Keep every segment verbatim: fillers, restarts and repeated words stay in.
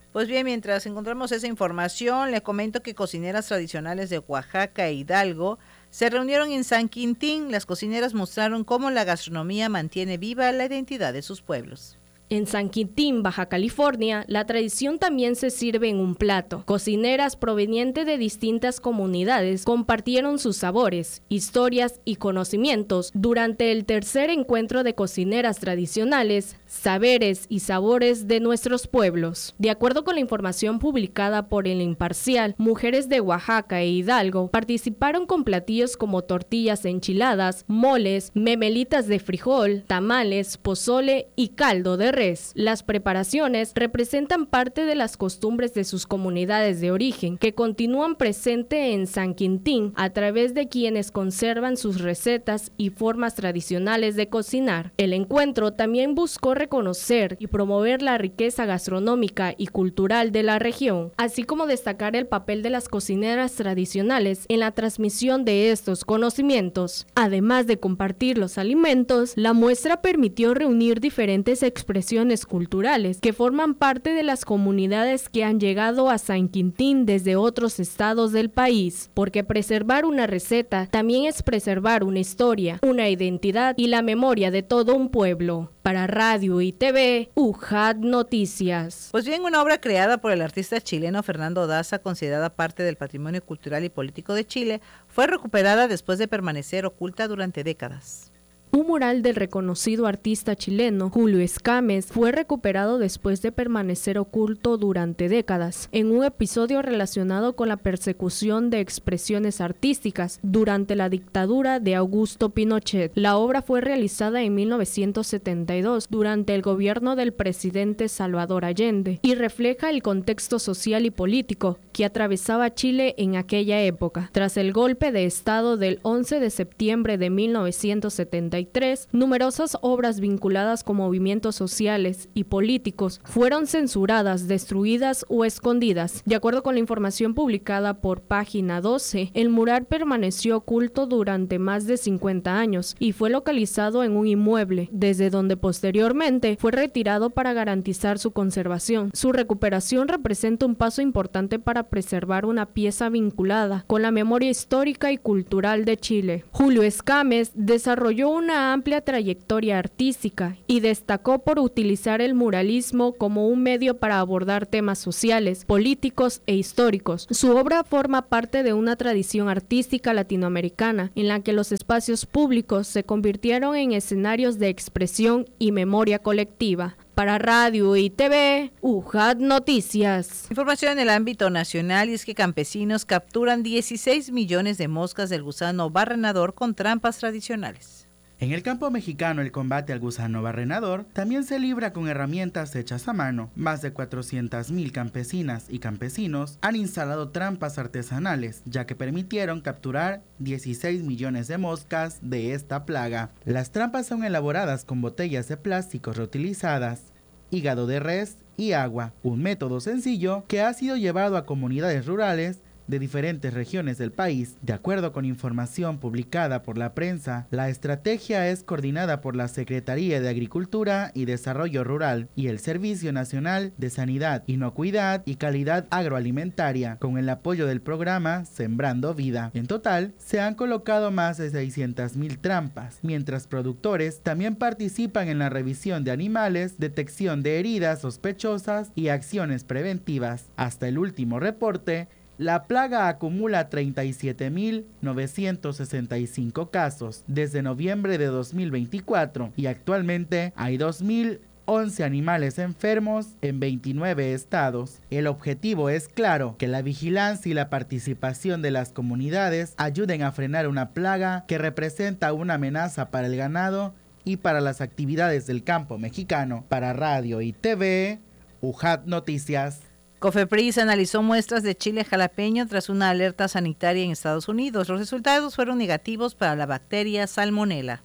Pues bien, mientras encontramos esa información, le comento que cocineras tradicionales de Oaxaca e Hidalgo se reunieron en San Quintín. Las cocineras mostraron cómo la gastronomía mantiene viva la identidad de sus pueblos. En San Quintín, Baja California, la tradición también se sirve en un plato. Cocineras provenientes de distintas comunidades compartieron sus sabores, historias y conocimientos durante el tercer encuentro de cocineras tradicionales, saberes y sabores de nuestros pueblos. De acuerdo con la información publicada por El Imparcial, mujeres de Oaxaca e Hidalgo participaron con platillos como tortillas enchiladas, moles, memelitas de frijol, tamales, pozole y caldo de res. Las preparaciones representan parte de las costumbres de sus comunidades de origen, que continúan presentes en San Quintín a través de quienes conservan sus recetas y formas tradicionales de cocinar. El encuentro también buscó reconocer y promover la riqueza gastronómica y cultural de la región, así como destacar el papel de las cocineras tradicionales en la transmisión de estos conocimientos. Además de compartir los alimentos, la muestra permitió reunir diferentes expresiones culturales que forman parte de las comunidades que han llegado a San Quintín desde otros estados del país, porque preservar una receta también es preservar una historia, una identidad y la memoria de todo un pueblo. Para Radio y T V, U J A T Noticias. Pues bien, una obra creada por el artista chileno Fernando Daza, considerada parte del patrimonio cultural y político de Chile, fue recuperada después de permanecer oculta durante décadas. Un mural del reconocido artista chileno Julio Escames fue recuperado después de permanecer oculto durante décadas, en un episodio relacionado con la persecución de expresiones artísticas durante la dictadura de Augusto Pinochet. La obra fue realizada en mil novecientos setenta y dos durante el gobierno del presidente Salvador Allende y refleja el contexto social y político que atravesaba Chile en aquella época. Tras el golpe de Estado del once de septiembre de mil novecientos setenta y tres, numerosas obras vinculadas con movimientos sociales y políticos fueron censuradas, destruidas o escondidas. De acuerdo con la información publicada por Página doce, el mural permaneció oculto durante más de cincuenta años y fue localizado en un inmueble, desde donde posteriormente fue retirado para garantizar su conservación. Su recuperación representa un paso importante para preservar una pieza vinculada con la memoria histórica y cultural de Chile. Julio Escames desarrolló una una amplia trayectoria artística y destacó por utilizar el muralismo como un medio para abordar temas sociales, políticos e históricos. Su obra forma parte de una tradición artística latinoamericana en la que los espacios públicos se convirtieron en escenarios de expresión y memoria colectiva. Para Radio y T V, U J A T Noticias. Información en el ámbito nacional, y es que campesinos capturan dieciséis millones de moscas del gusano barrenador con trampas tradicionales. En el campo mexicano, el combate al gusano barrenador también se libra con herramientas hechas a mano. Más de cuatrocientas mil campesinas y campesinos han instalado trampas artesanales, ya que permitieron capturar dieciséis millones de moscas de esta plaga. Las trampas son elaboradas con botellas de plástico reutilizadas, hígado de res y agua, un método sencillo que ha sido llevado a comunidades rurales de diferentes regiones del país. De acuerdo con información publicada por la prensa, la estrategia es coordinada por la Secretaría de Agricultura y Desarrollo Rural y el Servicio Nacional de Sanidad, Inocuidad y Calidad Agroalimentaria, con el apoyo del programa Sembrando Vida. En total, se han colocado más de seiscientas mil trampas, mientras productores también participan en la revisión de animales, detección de heridas sospechosas y acciones preventivas. Hasta el último reporte, la plaga acumula treinta y siete mil novecientos sesenta y cinco casos desde noviembre de dos mil veinticuatro y actualmente hay dos mil once animales enfermos en veintinueve estados. El objetivo es claro, que la vigilancia y la participación de las comunidades ayuden a frenar una plaga que representa una amenaza para el ganado y para las actividades del campo mexicano. Para Radio y T V, U J A T Noticias. COFEPRIS analizó muestras de chile jalapeño tras una alerta sanitaria en Estados Unidos. Los resultados fueron negativos para la bacteria Salmonella.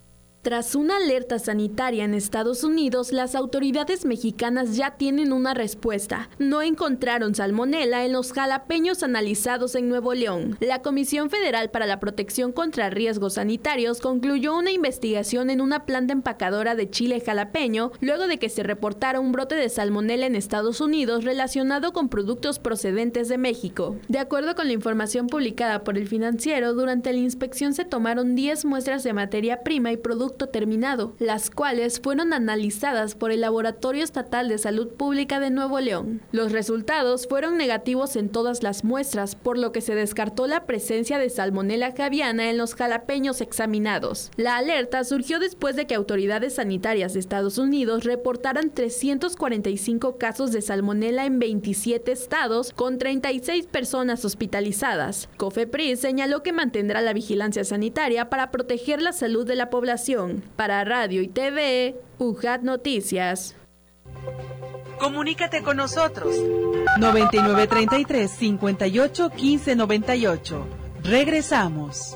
Tras una alerta sanitaria en Estados Unidos, las autoridades mexicanas ya tienen una respuesta. No encontraron salmonela en los jalapeños analizados en Nuevo León. La Comisión Federal para la Protección contra Riesgos Sanitarios concluyó una investigación en una planta empacadora de chile jalapeño luego de que se reportara un brote de salmonela en Estados Unidos relacionado con productos procedentes de México. De acuerdo con la información publicada por El Financiero, durante la inspección se tomaron diez muestras de materia prima y productos terminado, las cuales fueron analizadas por el Laboratorio Estatal de Salud Pública de Nuevo León. Los resultados fueron negativos en todas las muestras, por lo que se descartó la presencia de Salmonella javiana en los jalapeños examinados. La alerta surgió después de que autoridades sanitarias de Estados Unidos reportaran trescientos cuarenta y cinco casos de Salmonella en veintisiete estados, con treinta y seis personas hospitalizadas. COFEPRIS señaló que mantendrá la vigilancia sanitaria para proteger la salud de la población. Para Radio y T V, U J A T Noticias. Comunícate con nosotros. noventa y nueve treinta y tres, cincuenta y ocho, quince noventa y ocho. Regresamos.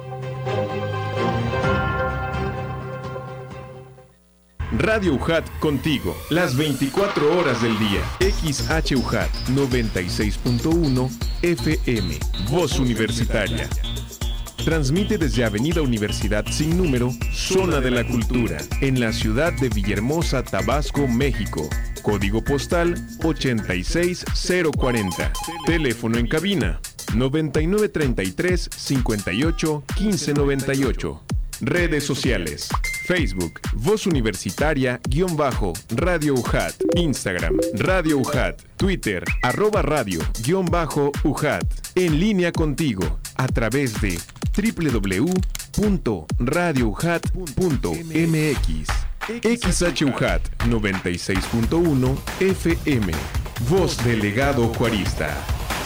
Radio U J A T contigo, las veinticuatro horas del día. X H U J A T noventa y seis punto uno F M, Voz Universitaria. Transmite desde Avenida Universidad sin número, Zona de la Cultura, en la ciudad de Villahermosa, Tabasco, México. Código postal ochenta y seis cero cuarenta. Teléfono en cabina noventa y nueve treinta y tres, cincuenta y ocho, quince noventa y ocho. Redes sociales: Facebook, Voz Universitaria, guión bajo, Radio U J A T. Instagram, Radio U J A T. Twitter, arroba radio, guión bajo, U J A T. En línea contigo, a través de doble u doble u doble u punto radio u j a t punto m x. X H U J A T noventa y seis punto uno F M. Voz Delegado Juarista.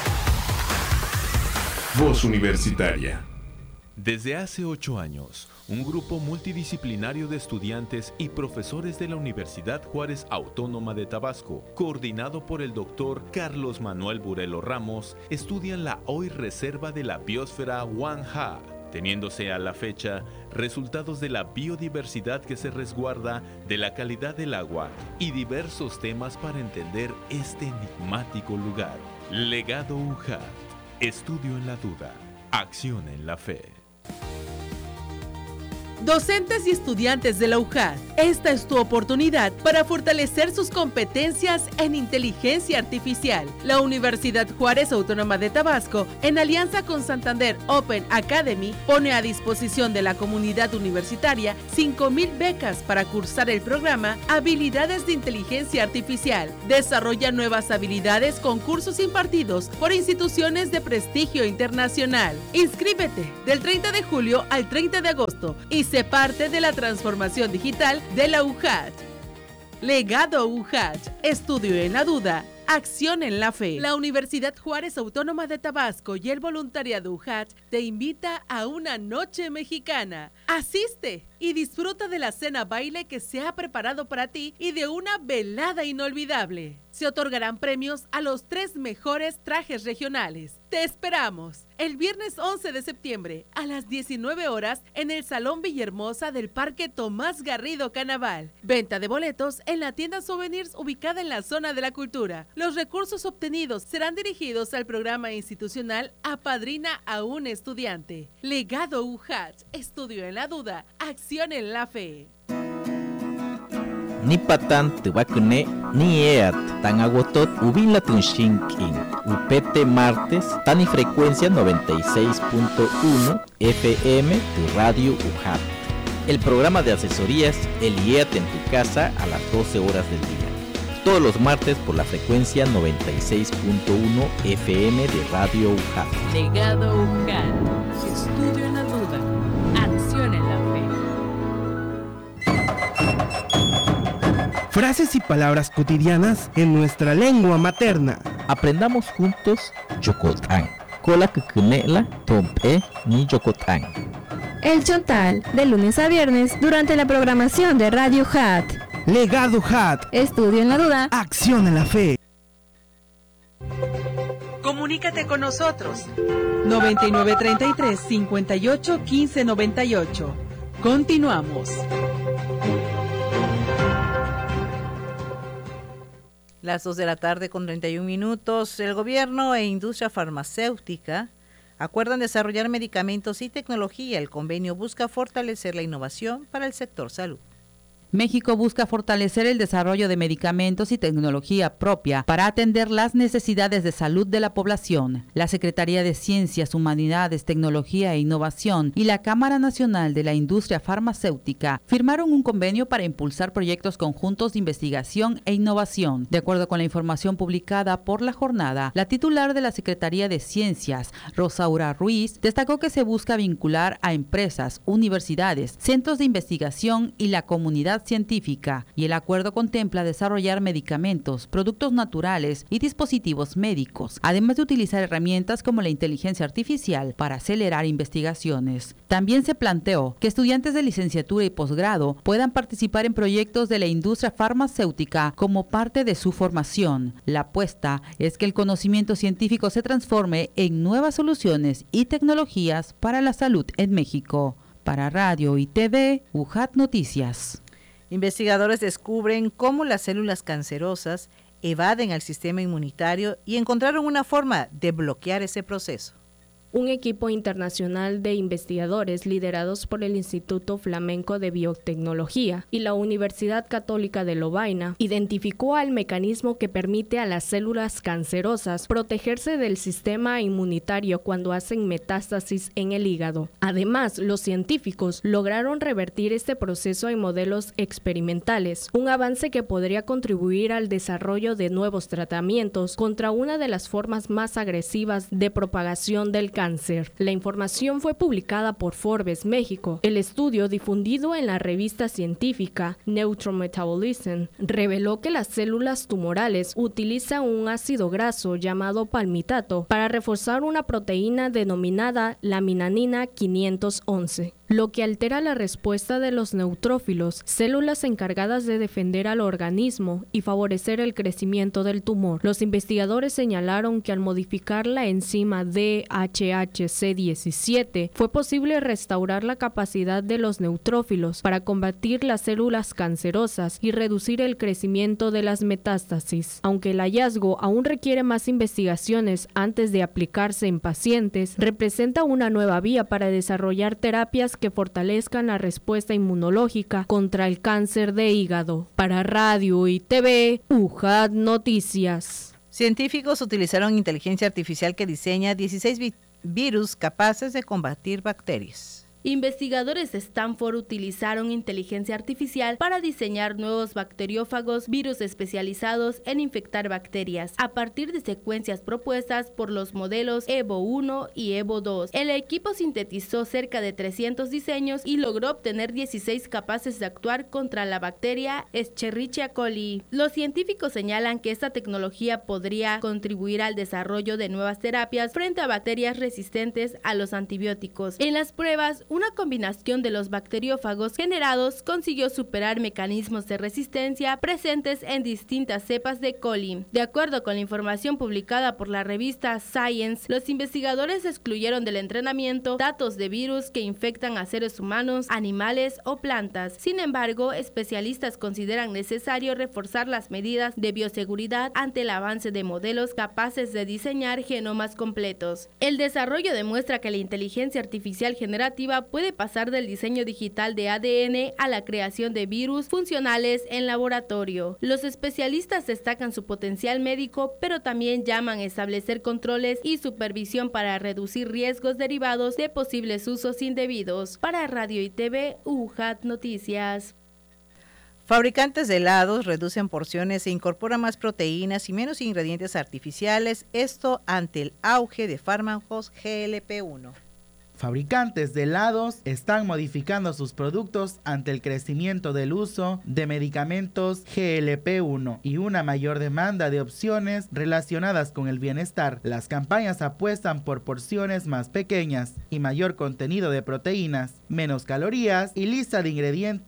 Voz Universitaria. Desde hace ocho años, un grupo multidisciplinario de estudiantes y profesores de la Universidad Juárez Autónoma de Tabasco, coordinado por el doctor Carlos Manuel Burelo Ramos, estudian la hoy reserva de la biosfera Huanja, teniéndose a la fecha resultados de la biodiversidad que se resguarda, de la calidad del agua y diversos temas para entender este enigmático lugar. Legado U J A T. Estudio en la duda. Acción en la fe. Docentes y estudiantes de la U J A T, esta es tu oportunidad para fortalecer sus competencias en inteligencia artificial. La Universidad Juárez Autónoma de Tabasco, en alianza con Santander Open Academy, pone a disposición de la comunidad universitaria cinco mil becas para cursar el programa Habilidades de Inteligencia Artificial. Desarrolla nuevas habilidades con cursos impartidos por instituciones de prestigio internacional. Inscríbete del treinta de julio al treinta de agosto y sé parte de la transformación digital de la U J A T. Legado U J A T. Estudio en la duda. Acción en la fe. La Universidad Juárez Autónoma de Tabasco y el voluntariado U J A T te invita a una noche mexicana. Asiste y disfruta de la cena baile que se ha preparado para ti y de una velada inolvidable. Se otorgarán premios a los tres mejores trajes regionales. Te esperamos el viernes once de septiembre a las diecinueve horas en el Salón Villahermosa del Parque Tomás Garrido Canaval. Venta de boletos en la tienda Souvenirs ubicada en la zona de la cultura. Los recursos obtenidos serán dirigidos al programa institucional Apadrina a un estudiante. Legado U J A T. Estudio en la duda. Acción en la fe. Ni patan tubacune ni eat tan agotot ubila tunshinkin upete martes tan y frecuencia noventa y seis punto uno F M tu radio U J A T. El programa de asesorías El I E A T en tu casa a las doce horas del día. Todos los martes por la frecuencia noventa y seis punto uno F M de radio U J A T. Legado U J A T. Estudio en la duda. Acción en la fe. Frases y palabras cotidianas en nuestra lengua materna. Aprendamos juntos Yokotán. Cola kukunela tompe ni Yokotán. El Chontal, de lunes a viernes, durante la programación de Radio U J A T. Legado U J A T. Estudio en la duda. Acción en la fe. Comunícate con nosotros. noventa y nueve treinta y tres, cincuenta y ocho, quince noventa y ocho. Continuamos. Las dos de la tarde con treinta y un minutos. El gobierno e industria farmacéutica acuerdan desarrollar medicamentos y tecnología. El convenio busca fortalecer la innovación para el sector salud. México busca fortalecer el desarrollo de medicamentos y tecnología propia para atender las necesidades de salud de la población. La Secretaría de Ciencias, Humanidades, Tecnología e Innovación y la Cámara Nacional de la Industria Farmacéutica firmaron un convenio para impulsar proyectos conjuntos de investigación e innovación. De acuerdo con la información publicada por La Jornada, la titular de la Secretaría de Ciencias, Rosaura Ruiz, destacó que se busca vincular a empresas, universidades, centros de investigación y la comunidad científica, y el acuerdo contempla desarrollar medicamentos, productos naturales y dispositivos médicos, además de utilizar herramientas como la inteligencia artificial para acelerar investigaciones. También se planteó que estudiantes de licenciatura y posgrado puedan participar en proyectos de la industria farmacéutica como parte de su formación. La apuesta es que el conocimiento científico se transforme en nuevas soluciones y tecnologías para la salud en México. Para Radio y T V, U J A T Noticias. Investigadores descubren cómo las células cancerosas evaden al sistema inmunitario y encontraron una forma de bloquear ese proceso. Un equipo internacional de investigadores liderados por el Instituto Flamenco de Biotecnología y la Universidad Católica de Lovaina identificó al mecanismo que permite a las células cancerosas protegerse del sistema inmunitario cuando hacen metástasis en el hígado. Además, los científicos lograron revertir este proceso en modelos experimentales, un avance que podría contribuir al desarrollo de nuevos tratamientos contra una de las formas más agresivas de propagación del cáncer. La información fue publicada por Forbes México. El estudio, difundido en la revista científica Neurometabolism, reveló que las células tumorales utilizan un ácido graso llamado palmitato para reforzar una proteína denominada laminanina quinientos once. Lo que altera la respuesta de los neutrófilos, células encargadas de defender al organismo y favorecer el crecimiento del tumor. Los investigadores señalaron que al modificar la enzima D H H C diecisiete, fue posible restaurar la capacidad de los neutrófilos para combatir las células cancerosas y reducir el crecimiento de las metástasis. Aunque el hallazgo aún requiere más investigaciones antes de aplicarse en pacientes, representa una nueva vía para desarrollar terapias que fortalezcan la respuesta inmunológica contra el cáncer de hígado. Para Radio y T V, U J A T Noticias. Científicos utilizaron inteligencia artificial que diseña dieciséis vi- virus capaces de combatir bacterias. Investigadores de Stanford utilizaron inteligencia artificial para diseñar nuevos bacteriófagos, virus especializados en infectar bacterias, a partir de secuencias propuestas por los modelos Evo uno y Evo dos. El equipo sintetizó cerca de trescientos diseños y logró obtener dieciséis capaces de actuar contra la bacteria Escherichia coli. Los científicos señalan que esta tecnología podría contribuir al desarrollo de nuevas terapias frente a bacterias resistentes a los antibióticos. En las pruebas, una combinación de los bacteriófagos generados consiguió superar mecanismos de resistencia presentes en distintas cepas de coli. De acuerdo con la información publicada por la revista Science, los investigadores excluyeron del entrenamiento datos de virus que infectan a seres humanos, animales o plantas. Sin embargo, especialistas consideran necesario reforzar las medidas de bioseguridad ante el avance de modelos capaces de diseñar genomas completos. El desarrollo demuestra que la inteligencia artificial generativa puede pasar del diseño digital de A D N a la creación de virus funcionales en laboratorio. Los especialistas destacan su potencial médico, pero también llaman a establecer controles y supervisión para reducir riesgos derivados de posibles usos indebidos. Para Radio y T V, U J A T Noticias. Fabricantes de helados reducen porciones e incorporan más proteínas y menos ingredientes artificiales, esto ante el auge de fármacos G L P uno. Fabricantes de helados están modificando sus productos ante el crecimiento del uso de medicamentos G L P uno y una mayor demanda de opciones relacionadas con el bienestar. Las campañas apuestan por porciones más pequeñas y mayor contenido de proteínas, menos calorías y lista de ingredientes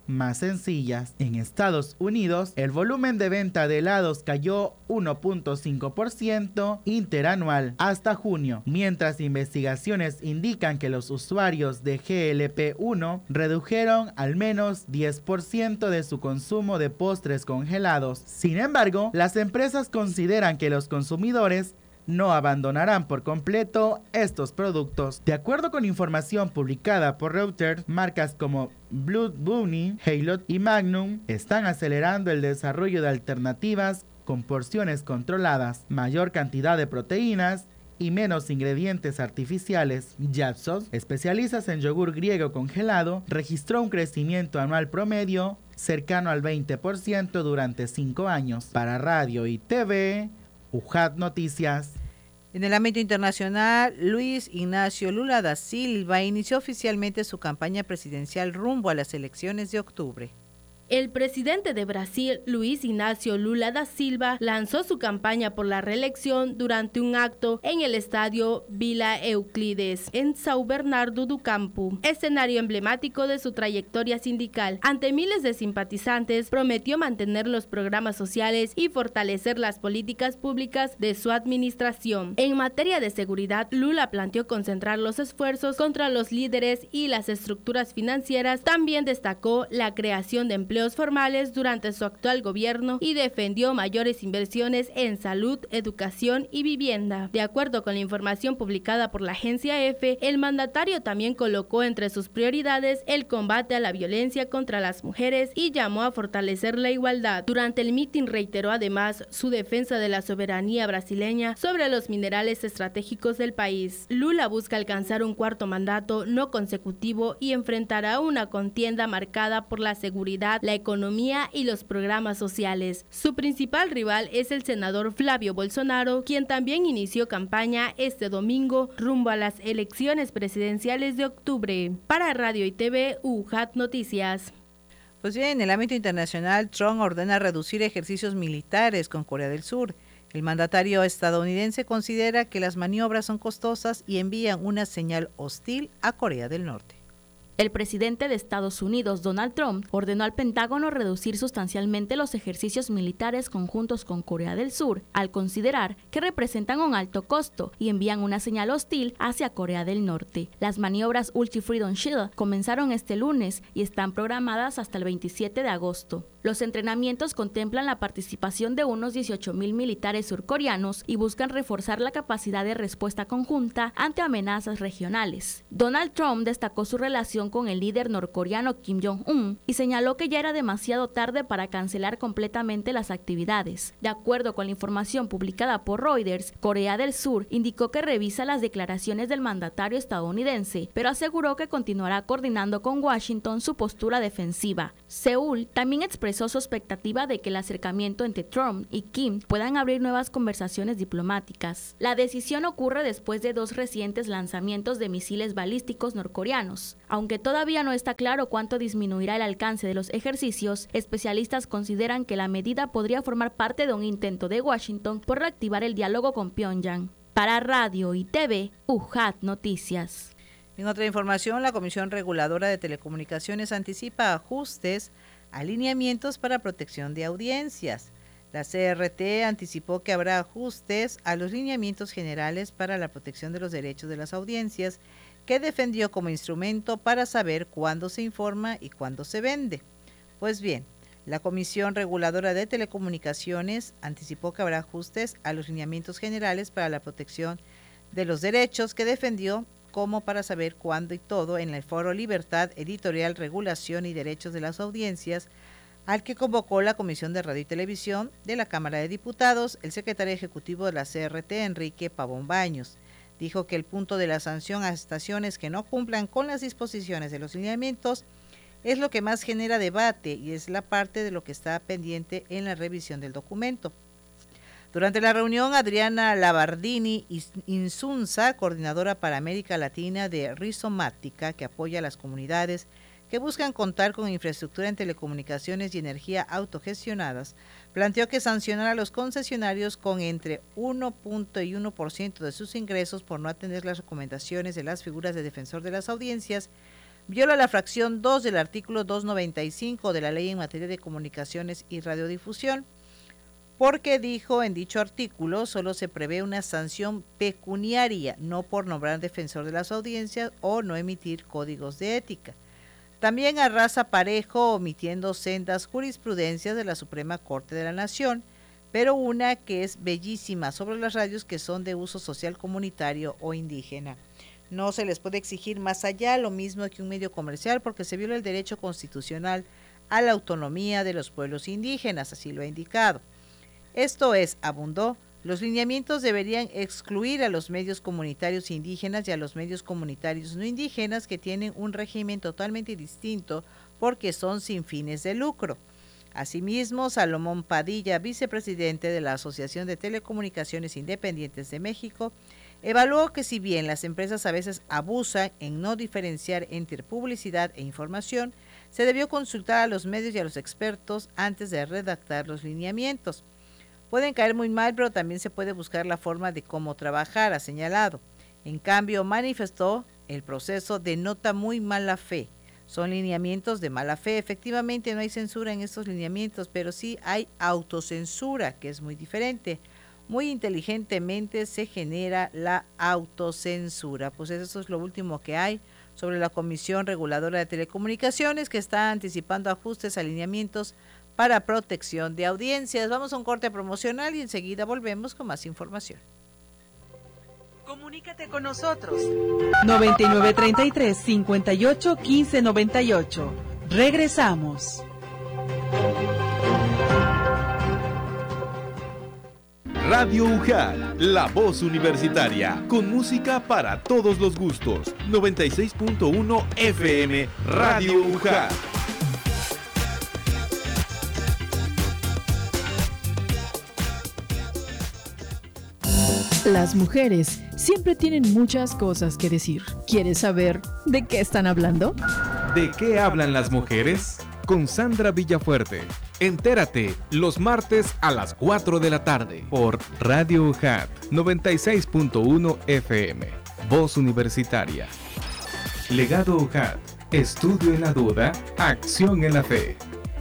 más sencillas. En Estados Unidos, el volumen de venta de helados cayó uno punto cinco por ciento interanual hasta junio, mientras investigaciones indican que los usuarios de G L P uno redujeron al menos diez por ciento de su consumo de postres congelados. Sin embargo, las empresas consideran que los consumidores no abandonarán por completo estos productos. De acuerdo con información publicada por Reuters, marcas como Blue Bunny, Halo y Magnum están acelerando el desarrollo de alternativas con porciones controladas, mayor cantidad de proteínas y menos ingredientes artificiales. Japsos, especialistas en yogur griego congelado, registró un crecimiento anual promedio cercano al veinte por ciento durante cinco años. Para Radio y T V, U J A T Noticias. En el ámbito internacional, Luis Ignacio Lula da Silva inició oficialmente su campaña presidencial rumbo a las elecciones de octubre. El presidente de Brasil, Luis Ignacio Lula da Silva, lanzó su campaña por la reelección durante un acto en el estadio Vila Euclides, en São Bernardo do Campo, escenario emblemático de su trayectoria sindical. Ante miles de simpatizantes, prometió mantener los programas sociales y fortalecer las políticas públicas de su administración. En materia de seguridad, Lula planteó concentrar los esfuerzos contra los líderes y las estructuras financieras. También destacó la creación de empleos formales durante su actual gobierno y defendió mayores inversiones en salud, educación y vivienda. De acuerdo con la información publicada por la agencia EFE, el mandatario también colocó entre sus prioridades el combate a la violencia contra las mujeres y llamó a fortalecer la igualdad. Durante el mitin reiteró además su defensa de la soberanía brasileña sobre los minerales estratégicos del país. Lula busca alcanzar un cuarto mandato no consecutivo y enfrentará una contienda marcada por la seguridad, la economía y los programas sociales. Su principal rival es el senador Flavio Bolsonaro, quien también inició campaña este domingo rumbo a las elecciones presidenciales de octubre. Para Radio y T V, U J A T Noticias. Pues bien, en el ámbito internacional, Trump ordena reducir ejercicios militares con Corea del Sur. El mandatario estadounidense considera que las maniobras son costosas y envían una señal hostil a Corea del Norte. El presidente de Estados Unidos, Donald Trump, ordenó al Pentágono reducir sustancialmente los ejercicios militares conjuntos con Corea del Sur, al considerar que representan un alto costo y envían una señal hostil hacia Corea del Norte. Las maniobras Ulchi Freedom Shield comenzaron este lunes y están programadas hasta el veintisiete de agosto. Los entrenamientos contemplan la participación de unos dieciocho mil militares surcoreanos y buscan reforzar la capacidad de respuesta conjunta ante amenazas regionales. Donald Trump destacó su relación con el líder norcoreano Kim Jong-un y señaló que ya era demasiado tarde para cancelar completamente las actividades. De acuerdo con la información publicada por Reuters, Corea del Sur indicó que revisa las declaraciones del mandatario estadounidense, pero aseguró que continuará coordinando con Washington su postura defensiva. Seúl también expresó su expectativa de que el acercamiento entre Trump y Kim puedan abrir nuevas conversaciones diplomáticas. La decisión ocurre después de dos recientes lanzamientos de misiles balísticos norcoreanos. Aunque todavía no está claro cuánto disminuirá el alcance de los ejercicios, especialistas consideran que la medida podría formar parte de un intento de Washington por reactivar el diálogo con Pyongyang. Para Radio y T V, U J A T Noticias. En otra información, la Comisión Reguladora de Telecomunicaciones anticipa ajustes a lineamientos para protección de audiencias. La C R T anticipó que habrá ajustes a los lineamientos generales para la protección de los derechos de las audiencias, que defendió como instrumento para saber cuándo se informa y cuándo se vende. Pues bien, la Comisión Reguladora de Telecomunicaciones anticipó que habrá ajustes a los lineamientos generales para la protección de los derechos, que defendió como para saber cuándo y todo en el Foro Libertad Editorial, Regulación y Derechos de las Audiencias, al que convocó la Comisión de Radio y Televisión de la Cámara de Diputados. El secretario ejecutivo de la C R T, Enrique Pavón Baños, dijo que el punto de la sanción a estaciones que no cumplan con las disposiciones de los lineamientos es lo que más genera debate y es la parte de lo que está pendiente en la revisión del documento. Durante la reunión, Adriana Labardini Insunza, coordinadora para América Latina de Rizomática, que apoya a las comunidades que buscan contar con infraestructura en telecomunicaciones y energía autogestionadas, planteó que sancionar a los concesionarios con entre uno punto uno por ciento de sus ingresos por no atender las recomendaciones de las figuras de defensor de las audiencias viola la fracción dos del artículo doscientos noventa y cinco de la Ley en materia de comunicaciones y radiodifusión, porque dijo en dicho artículo solo se prevé una sanción pecuniaria, no por nombrar defensor de las audiencias o no emitir códigos de ética. También arrasa parejo omitiendo sendas jurisprudencias de la Suprema Corte de la Nación, pero una que es bellísima sobre las radios que son de uso social comunitario o indígena. No se les puede exigir más allá lo mismo que un medio comercial porque se viola el derecho constitucional a la autonomía de los pueblos indígenas, así lo ha indicado. Esto es, abundó, los lineamientos deberían excluir a los medios comunitarios indígenas y a los medios comunitarios no indígenas que tienen un régimen totalmente distinto porque son sin fines de lucro. Asimismo, Salomón Padilla, vicepresidente de la Asociación de Telecomunicaciones Independientes de México, evaluó que si bien las empresas a veces abusan en no diferenciar entre publicidad e información, se debió consultar a los medios y a los expertos antes de redactar los lineamientos. Pueden caer muy mal, pero también se puede buscar la forma de cómo trabajar, ha señalado. En cambio, manifestó, el proceso denota muy mala fe. Son lineamientos de mala fe. Efectivamente no hay censura en estos lineamientos, pero sí hay autocensura, que es muy diferente. Muy inteligentemente se genera la autocensura. Pues eso es lo último que hay sobre la Comisión Reguladora de Telecomunicaciones, que está anticipando ajustes a lineamientos para protección de audiencias. Vamos a un corte promocional y enseguida volvemos con más información. Comunícate con nosotros. noventa y nueve treinta y tres, cincuenta y ocho, quince noventa y ocho. Regresamos. Radio U J A T, la voz universitaria, con música para todos los gustos. noventa y seis punto uno F M, Radio U J A T. Las mujeres siempre tienen muchas cosas que decir. ¿Quieres saber de qué están hablando? ¿De qué hablan las mujeres? Con Sandra Villafuerte. Entérate los martes a las cuatro de la tarde por Radio U J A T noventa y seis punto uno F M. Voz Universitaria. Legado U J A T. Estudio en la duda, acción en la fe.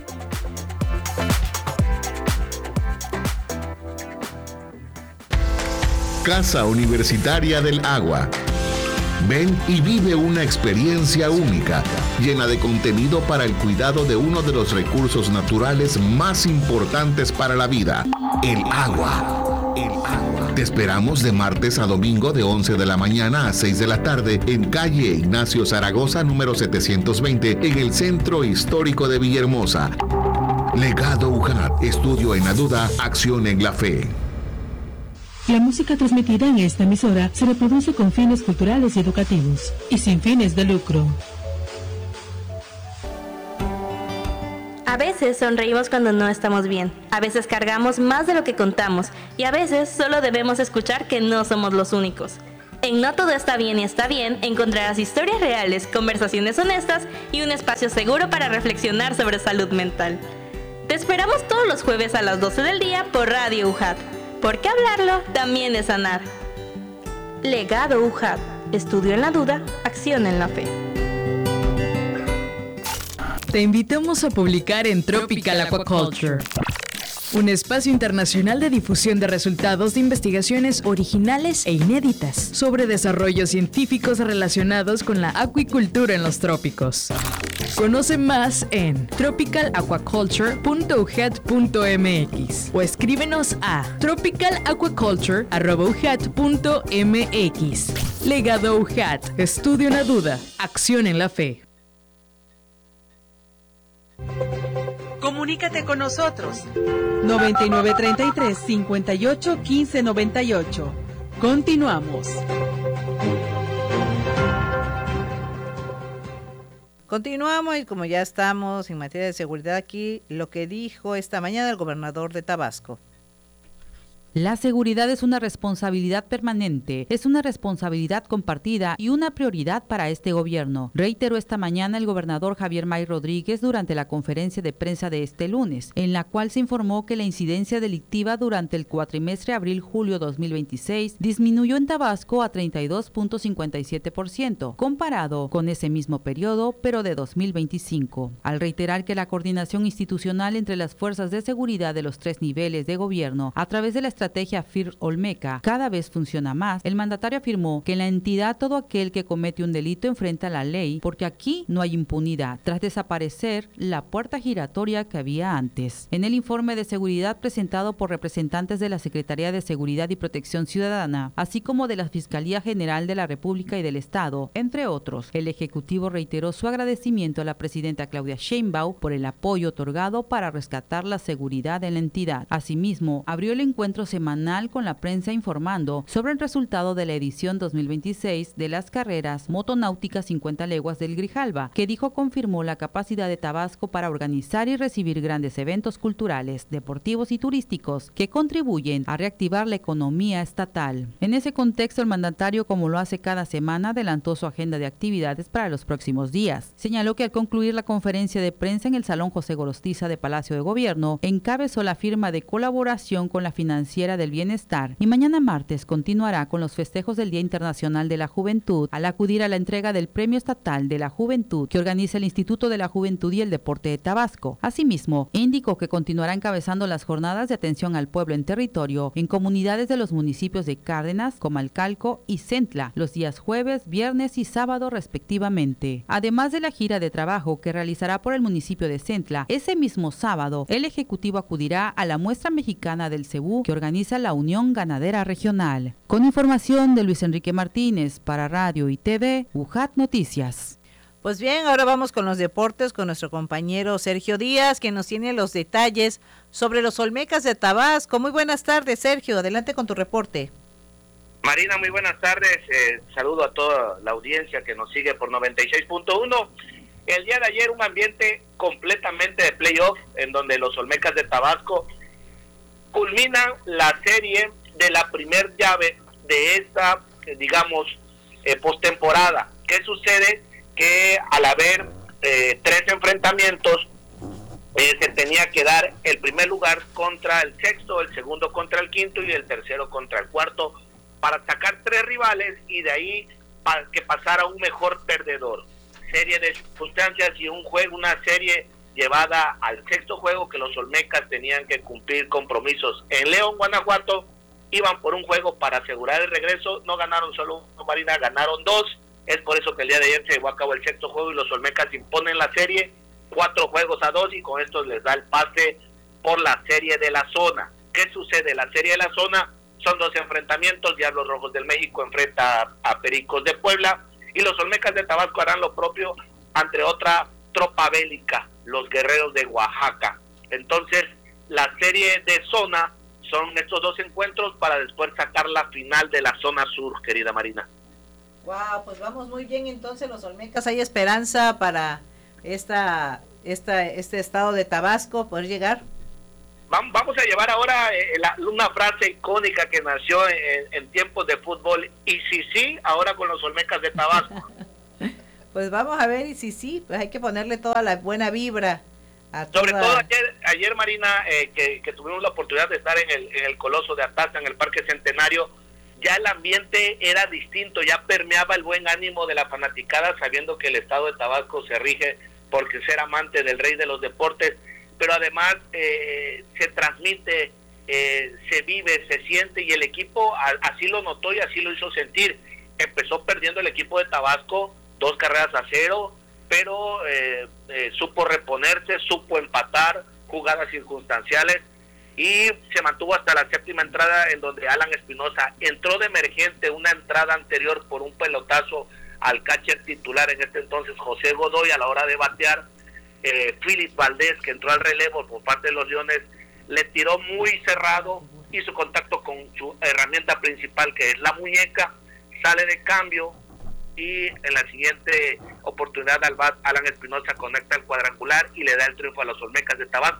Casa Universitaria del Agua. Ven y vive una experiencia única, llena de contenido para el cuidado de uno de los recursos naturales más importantes para la vida, el agua. El agua. Te esperamos de martes a domingo de once de la mañana a seis de la tarde en calle Ignacio Zaragoza número setecientos veinte en el Centro Histórico de Villahermosa. Legado U J A T, estudio en la duda, acción en la fe. La música transmitida en esta emisora se reproduce con fines culturales y educativos y sin fines de lucro. A veces sonreímos cuando no estamos bien, a veces cargamos más de lo que contamos y a veces solo debemos escuchar que no somos los únicos. En No Todo Está Bien y Está Bien encontrarás historias reales, conversaciones honestas y un espacio seguro para reflexionar sobre salud mental. Te esperamos todos los jueves a las doce del día por Radio U J A T. Porque hablarlo también es sanar. Legado U J A T. Estudio en la duda, acción en la fe. Te invitamos a publicar en Tropical Aquaculture, un espacio internacional de difusión de resultados de investigaciones originales e inéditas sobre desarrollos científicos relacionados con la acuicultura en los trópicos. Conoce más en tropical aquaculture punto u j a t punto m x o escríbenos a tropical aquaculture arroba u j a t punto m x. Legado U J A T. Estudio en la duda, acción en la fe. Comunícate con nosotros. noventa y nueve treinta y tres, cincuenta y ocho, quince noventa y ocho. Continuamos. Continuamos y como ya estamos en materia de seguridad aquí, lo que dijo esta mañana el gobernador de Tabasco. La seguridad es una responsabilidad permanente, es una responsabilidad compartida y una prioridad para este gobierno, reiteró esta mañana el gobernador Javier May Rodríguez durante la conferencia de prensa de este lunes, en la cual se informó que la incidencia delictiva durante el cuatrimestre abril-julio dos mil veintiséis disminuyó en Tabasco a treinta y dos punto cincuenta y siete por ciento, comparado con ese mismo periodo, pero de dos mil veinticinco. Al reiterar que la coordinación institucional entre las fuerzas de seguridad de los tres niveles de gobierno a través de la estrategia F I R Olmeca cada vez funciona más, el mandatario afirmó que en la entidad todo aquel que comete un delito enfrenta la ley porque aquí no hay impunidad, tras desaparecer la puerta giratoria que había antes. En el informe de seguridad presentado por representantes de la Secretaría de Seguridad y Protección Ciudadana, así como de la Fiscalía General de la República y del Estado, entre otros, el Ejecutivo reiteró su agradecimiento a la presidenta Claudia Sheinbaum por el apoyo otorgado para rescatar la seguridad en la entidad. Asimismo, abrió el encuentro semanal con la prensa informando sobre el resultado de la edición dos mil veintiséis de las carreras Motonáutica cincuenta leguas del Grijalva, que dijo confirmó la capacidad de Tabasco para organizar y recibir grandes eventos culturales, deportivos y turísticos que contribuyen a reactivar la economía estatal. En ese contexto, el mandatario, como lo hace cada semana, adelantó su agenda de actividades para los próximos días. Señaló que al concluir la conferencia de prensa en el Salón José Gorostiza de Palacio de Gobierno, encabezó la firma de colaboración con la Financiera del Bienestar y mañana martes continuará con los festejos del Día Internacional de la Juventud al acudir a la entrega del Premio Estatal de la Juventud que organiza el Instituto de la Juventud y el Deporte de Tabasco. Asimismo, indicó que continuará encabezando las jornadas de atención al pueblo en territorio en comunidades de los municipios de Cárdenas, Comalcalco y Centla los días jueves, viernes y sábado respectivamente. Además de la gira de trabajo que realizará por el municipio de Centla, ese mismo sábado el Ejecutivo acudirá a la muestra mexicana del cebú que organiza la Unión Ganadera Regional. Con información de Luis Enrique Martínez para Radio y T V, U J A T Noticias. Pues bien, ahora vamos con los deportes con nuestro compañero Sergio Díaz, que nos tiene los detalles sobre los Olmecas de Tabasco. Muy buenas tardes, Sergio, adelante con tu reporte. Marina, muy buenas tardes, eh, saludo a toda la audiencia que nos sigue por noventa y seis punto uno. El día de ayer un ambiente completamente de playoff, en donde los Olmecas de Tabasco culminan la serie de la primer llave de esta, eh, digamos, eh, postemporada. ¿Qué sucede? Que al haber eh, tres enfrentamientos, eh, se tenía que dar el primer lugar contra el sexto, el segundo contra el quinto y el tercero contra el cuarto, para sacar tres rivales y de ahí para que pasara un mejor perdedor. Serie de circunstancias y un juego, una serie llevada al sexto juego, que los Olmecas tenían que cumplir compromisos en León, Guanajuato. Iban por un juego para asegurar el regreso, no ganaron solo uno, Marina, ganaron dos. Es por eso que el día de ayer se llevó a cabo el sexto juego y los Olmecas imponen la serie, cuatro juegos a dos, y con esto les da el pase por la serie de la zona. ¿Qué sucede? La serie de la zona son dos enfrentamientos. Diablos Rojos del México enfrenta a, a Pericos de Puebla, y los Olmecas de Tabasco harán lo propio ante otra tropa bélica, los Guerreros de Oaxaca. Entonces, la serie de zona son estos dos encuentros para después sacar la final de la zona sur, querida Marina. Wow, pues vamos muy bien entonces los Olmecas. Hay esperanza para esta, esta, este estado de Tabasco poder llegar. Vamos a llevar ahora eh, la, una frase icónica que nació en, en tiempos de fútbol. Y si sí, ahora con los Olmecas de Tabasco. Pues vamos a ver, y si sí, pues hay que ponerle toda la buena vibra. A Sobre toda... todo ayer, ayer Marina, eh, que, que tuvimos la oportunidad de estar en el, en el Coloso de Ataza, en el Parque Centenario, ya el ambiente era distinto, ya permeaba el buen ánimo de la fanaticada, sabiendo que el estado de Tabasco se rige por ser amante del rey de los deportes, pero además eh, se transmite, eh, se vive, se siente, y el equipo a, así lo notó y así lo hizo sentir. Empezó perdiendo el equipo de Tabasco dos carreras a cero, pero eh, eh, supo reponerse, supo empatar, jugadas circunstanciales, y se mantuvo hasta la séptima entrada, en donde Alan Espinosa entró de emergente, una entrada anterior por un pelotazo al catcher titular, en este entonces José Godoy, a la hora de batear. eh, Philip Valdés, que entró al relevo por parte de los Leones, le tiró muy cerrado, hizo contacto con su herramienta principal, que es la muñeca, sale de cambio, y en la siguiente oportunidad al bat, Alan Espinosa conecta el cuadrangular y le da el triunfo a los Olmecas de Tabasco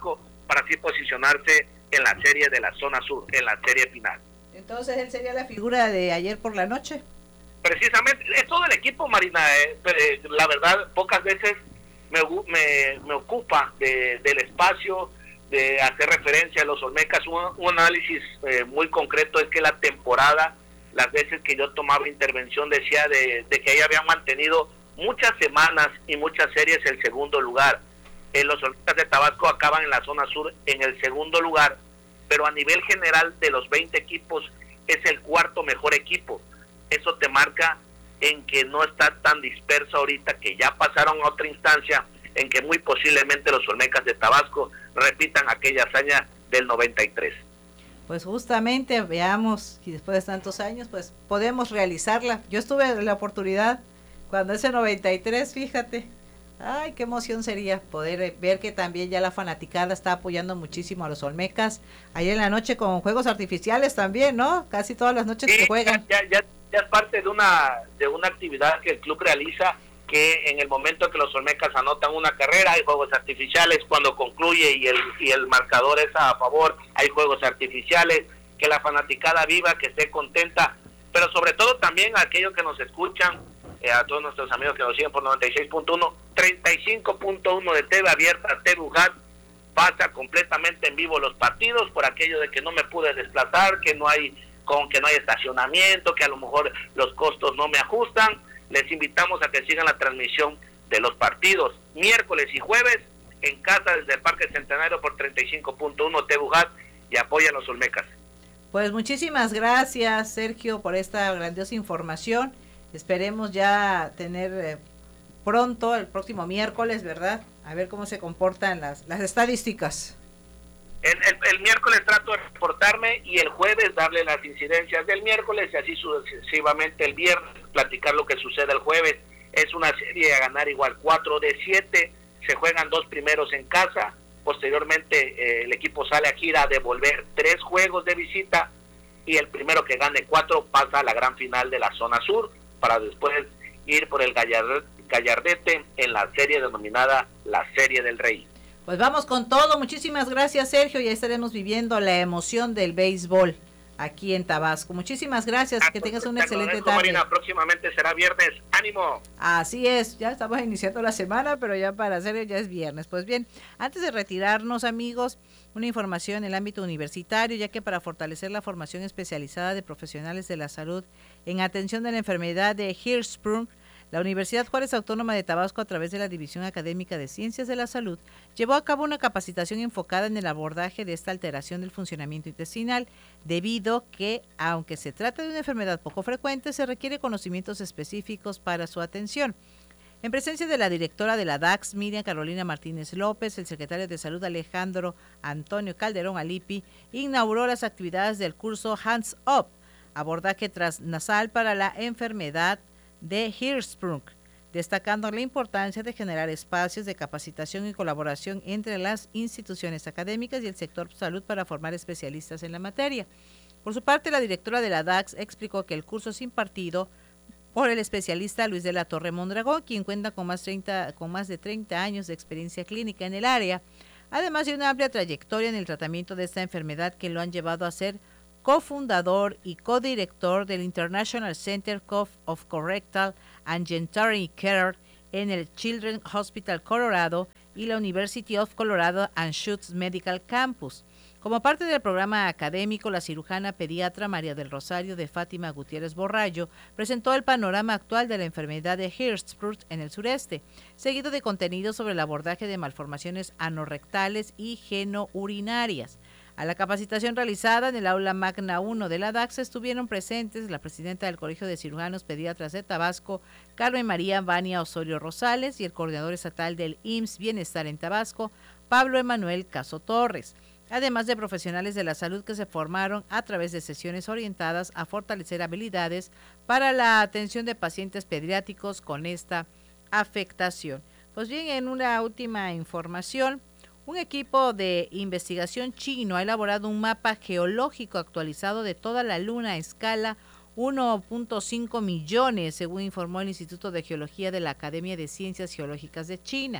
para así posicionarse en la serie de la zona sur, en la serie final. Entonces él sería la figura de ayer por la noche. Precisamente, es todo el equipo, Marina. Eh, eh, la verdad, pocas veces me, me, me ocupa de, del espacio de hacer referencia a los Olmecas. Un, un análisis eh, muy concreto es que la temporada, las veces que yo tomaba intervención, decía de, de que ahí habían mantenido muchas semanas y muchas series el segundo lugar. Eh, los Olmecas de Tabasco acaban en la zona sur en el segundo lugar, pero a nivel general de los veinte equipos es el cuarto mejor equipo. Eso te marca en que no está tan disperso ahorita, que ya pasaron a otra instancia, en que muy posiblemente los Olmecas de Tabasco repitan aquella hazaña del noventa y tres. Pues justamente, veamos si después de tantos años, pues podemos realizarla. Yo estuve en la oportunidad cuando ese noventa y tres, fíjate, ay, qué emoción sería poder ver que también ya la fanaticada está apoyando muchísimo a los Olmecas. Ayer en la noche con juegos artificiales también, ¿no? Casi todas las noches sí, que juegan. Ya, ya, ya es parte de una de una actividad que el club realiza, que en el momento que los Olmecas anotan una carrera hay juegos artificiales, cuando concluye y el y el marcador es a favor hay juegos artificiales, que la fanaticada viva, que esté contenta, pero sobre todo también a aquellos que nos escuchan, eh, a todos nuestros amigos que nos siguen por noventa y seis punto uno, treinta y cinco punto uno de T V abierta, T V U J A T, pasa completamente en vivo los partidos, por aquello de que no me pude desplazar, que no hay con que no hay estacionamiento, que a lo mejor los costos no me ajustan. Les invitamos a que sigan la transmisión de los partidos miércoles y jueves en casa desde el Parque Centenario por treinta y cinco punto uno T V U J A T y apoyan a los Olmecas. Pues muchísimas gracias, Sergio, por esta grandiosa información. Esperemos ya tener eh, pronto, el próximo miércoles, ¿verdad? A ver cómo se comportan las, las estadísticas. El, el, el miércoles trato de reportarme y el jueves darle las incidencias del miércoles y así sucesivamente el viernes platicar lo que sucede el jueves. Es una serie a ganar igual, cuatro de siete, se juegan dos primeros en casa, posteriormente eh, el equipo sale a gira a devolver tres juegos de visita y el primero que gane cuatro pasa a la gran final de la zona sur para después ir por el Gallard, Gallardete en la serie denominada la Serie del Rey. Pues vamos con todo, muchísimas gracias, Sergio, ya estaremos viviendo la emoción del béisbol aquí en Tabasco. Muchísimas gracias, ah, que tengas una excelente tarde. Marina, próximamente será viernes, ánimo. Así es, ya estamos iniciando la semana, pero ya para Sergio ya es viernes. Pues bien, antes de retirarnos, amigos, una información en el ámbito universitario, ya que para fortalecer la formación especializada de profesionales de la salud en atención de la enfermedad de Hirschsprung, la Universidad Juárez Autónoma de Tabasco, a través de la División Académica de Ciencias de la Salud, llevó a cabo una capacitación enfocada en el abordaje de esta alteración del funcionamiento intestinal, debido que, aunque se trata de una enfermedad poco frecuente, se requiere conocimientos específicos para su atención. En presencia de la directora de la D A X, Miriam Carolina Martínez López, el secretario de Salud Alejandro Antonio Calderón Alipi, inauguró las actividades del curso Hands Up, abordaje transnasal para la enfermedad de Hirschsprung, destacando la importancia de generar espacios de capacitación y colaboración entre las instituciones académicas y el sector salud para formar especialistas en la materia. Por su parte, la directora de la D A X explicó que el curso es impartido por el especialista Luis de la Torre Mondragón, quien cuenta con más, treinta, con más de treinta años de experiencia clínica en el área, además de una amplia trayectoria en el tratamiento de esta enfermedad que lo han llevado a ser cofundador y codirector del International Center of Colorectal and Gentary Care en el Children's Hospital Colorado y la University of Colorado Anschutz Medical Campus. Como parte del programa académico, la cirujana pediatra María del Rosario de Fátima Gutiérrez Borrallo presentó el panorama actual de la enfermedad de Hirschsprung en el sureste, seguido de contenido sobre el abordaje de malformaciones anorrectales y genourinarias. A la capacitación realizada en el aula magna uno de la D A X estuvieron presentes la presidenta del Colegio de Cirujanos Pediatras de Tabasco, Carmen María Vania Osorio Rosales, y el coordinador estatal del I M S S Bienestar en Tabasco, Pablo Emanuel Caso Torres, además de profesionales de la salud que se formaron a través de sesiones orientadas a fortalecer habilidades para la atención de pacientes pediátricos con esta afectación. Pues bien, en una última información, un equipo de investigación chino ha elaborado un mapa geológico actualizado de toda la Luna a escala uno punto cinco millones, según informó el Instituto de Geología de la Academia de Ciencias Geológicas de China.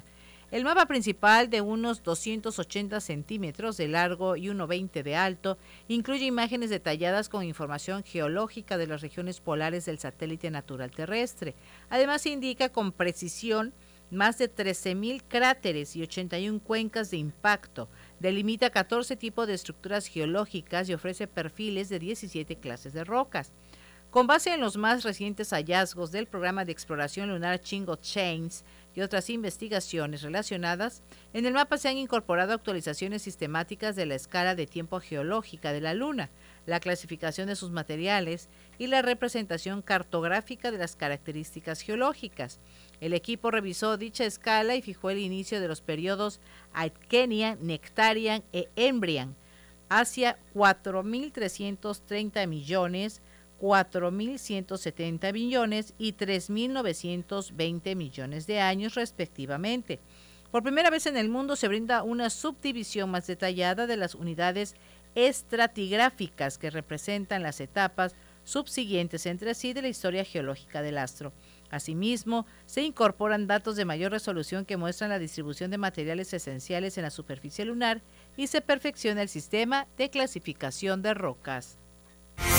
El mapa principal, de unos doscientos ochenta centímetros de largo y uno veinte de alto, incluye imágenes detalladas con información geológica de las regiones polares del satélite natural terrestre. Además, indica con precisión más de trece mil cráteres y ochenta y una cuencas de impacto. Delimita catorce tipos de estructuras geológicas y ofrece perfiles de diecisiete clases de rocas. Con base en los más recientes hallazgos del programa de exploración lunar Chingo Chains y otras investigaciones relacionadas, en el mapa se han incorporado actualizaciones sistemáticas de la escala de tiempo geológica de la Luna, la clasificación de sus materiales y la representación cartográfica de las características geológicas. El equipo revisó dicha escala y fijó el inicio de los periodos Aitken, Nectarian e Embrian hacia cuatro mil trescientos treinta millones, cuatro mil ciento setenta millones y tres mil novecientos veinte millones de años respectivamente. Por primera vez en el mundo se brinda una subdivisión más detallada de las unidades estratigráficas que representan las etapas subsiguientes entre sí de la historia geológica del astro. Asimismo, se incorporan datos de mayor resolución que muestran la distribución de materiales esenciales en la superficie lunar y se perfecciona el sistema de clasificación de rocas.